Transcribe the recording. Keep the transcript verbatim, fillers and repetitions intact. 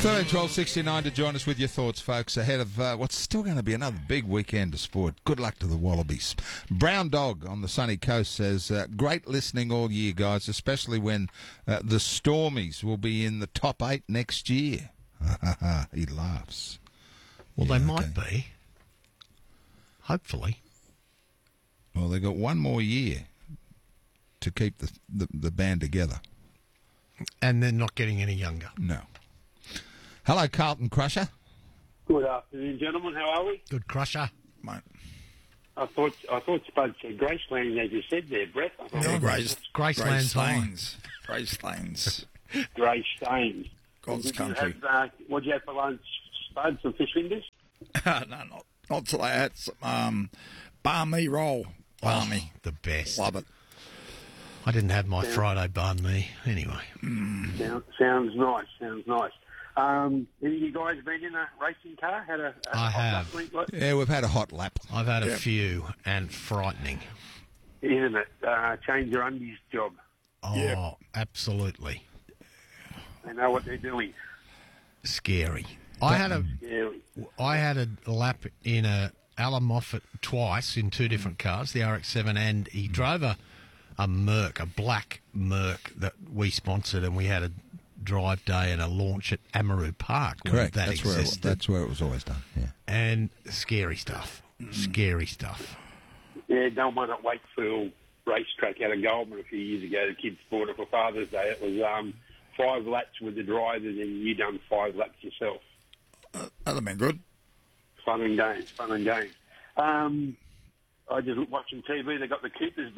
thirteen twelve sixty-nine to join us with your thoughts, folks, ahead of uh, what's still going to be another big weekend of sport. Good luck to the Wallabies. Brown Dog on the sunny coast says, uh, great listening all year, guys, especially when uh, the Stormies will be in the top eight next year. He laughs. Well, Yeah, they might okay. be. Hopefully. Well, they've got one more year to keep the, the, the band together. And they're not getting any younger. No. Hello, Carlton Crusher. Good afternoon, gentlemen. How are we? Good crusher. Mate. I thought I thought Spud said Graceland, as you said there, Brett. I thought Yeah, Grace, Graceland's high. Lanes. Grace Lanes. Grace Staines. God's Did country. You have, uh, what did you have for lunch, Spud? Some fish fingers? no, not, not till I had some um, barmy roll. Barmy. Oh, the best. Love it. I didn't have my Friday banh mi. Anyway. Mm. Sounds, sounds nice. Sounds nice. Um, have you guys been in a racing car? Had a, a I hot have. lap week, like- Yeah, we've had a hot lap. I've had a Yeah. few and frightening. Isn't it? Uh, change your undies job. Oh, Yeah. absolutely. They know what they're doing. Scary. I had a Yeah. I had a lap in a Alan Moffat twice in two different cars, the R X seven, and he drove a, a Merc, a black Merc that we sponsored, and we had a drive day and a launch at Amaru Park. when Correct. That That's where, it, existed. that's where it was always done. Yeah. And scary stuff. Scary stuff. Yeah, done one at Wakefield racetrack out of Goldman a few years ago. The kids bought it for Father's Day. It was um, five laps with the drivers, and you done five laps yourself. Uh, that'd have been good. Fun and games, fun and games. Um, I just watching T V. They got the Coopers